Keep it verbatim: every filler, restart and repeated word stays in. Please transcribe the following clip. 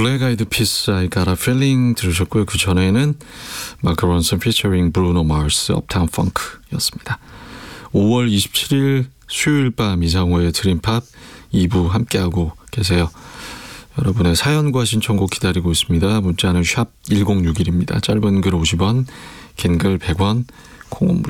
블랙 아이드 피스 I Got a Feeling 들으셨고요. 그 전에는 마크 론슨 피처링 브루노 마스 업타운 펑크였습니다. 오월 이십칠일 수요일 밤 이상호의 드림팝 이 부 함께하고 계세요. 여러분의 사연과 신청곡 기다리고 있습니다. 문자는 샵 일공육일입니다. 짧은 글 오십 원, 긴 글 백 원, 콩은 무료.